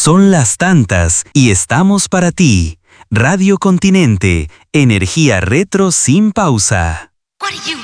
Son las tantas y estamos para ti. Radio Continente, energía retro sin pausa. What are you